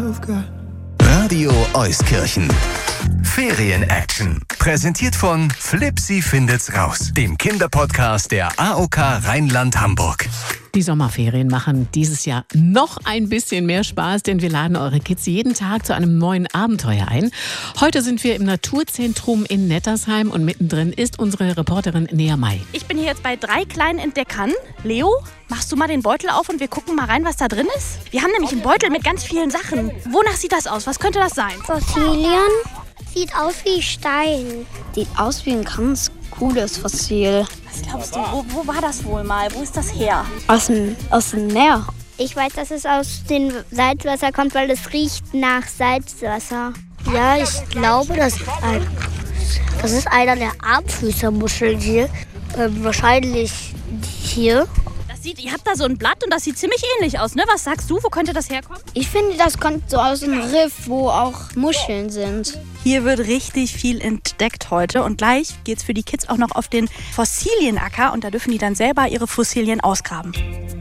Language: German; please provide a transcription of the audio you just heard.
Radio Euskirchen. Ferien-Action. Präsentiert von Flipsi findet's raus, dem Kinderpodcast der AOK Rheinland-Hamburg. Die Sommerferien machen dieses Jahr noch ein bisschen mehr Spaß, denn wir laden eure Kids jeden Tag zu einem neuen Abenteuer ein. Heute sind wir im Naturzentrum in Nettersheim und mittendrin ist unsere Reporterin Nea May. Ich bin hier jetzt bei 3 kleinen Entdeckern. Leo, machst du mal den Beutel auf und wir gucken mal rein, was da drin ist? Wir haben nämlich einen Beutel mit ganz vielen Sachen. Wonach sieht das aus? Was könnte das sein? Fossilien. Sieht aus wie Stein. Sieht aus wie ein ganz cooles Fossil. Was glaubst du, wo war das wohl mal? Wo ist das her? Aus dem Meer. Ich weiß, dass es aus dem Salzwasser kommt, weil es riecht nach Salzwasser. Ja, ich glaube, das ist einer der Armfüßermuscheln hier. Wahrscheinlich hier. Ihr habt da so ein Blatt und das sieht ziemlich ähnlich aus, ne? Was sagst du? Wo könnte das herkommen? Ich finde, das kommt so aus dem Riff, wo auch Muscheln sind. Hier wird richtig viel entdeckt heute und gleich geht's für die Kids auch noch auf den Fossilienacker und da dürfen die dann selber ihre Fossilien ausgraben.